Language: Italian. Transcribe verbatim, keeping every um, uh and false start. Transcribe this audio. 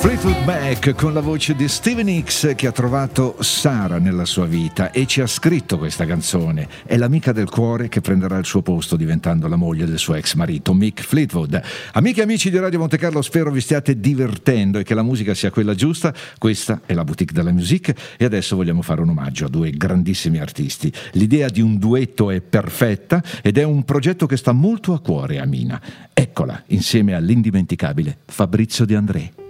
Fleetwood Mac con la voce di Stevie Nicks, che ha trovato Sara nella sua vita e ci ha scritto questa canzone. È l'amica del cuore che prenderà il suo posto diventando la moglie del suo ex marito Mick Fleetwood. Amiche e amici di Radio Monte Carlo, spero vi stiate divertendo e che la musica sia quella giusta. Questa è la Boutique de la Musique e adesso vogliamo fare un omaggio a due grandissimi artisti. L'idea di un duetto è perfetta ed è un progetto che sta molto a cuore a Mina. Eccola insieme all'indimenticabile Fabrizio De André.